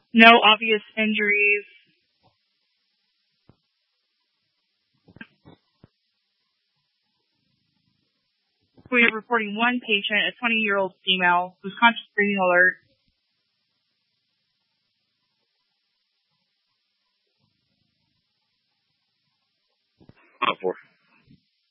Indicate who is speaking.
Speaker 1: No obvious injuries. We are reporting one patient, a 20-year-old female, who's conscious breathing alert.
Speaker 2: 4.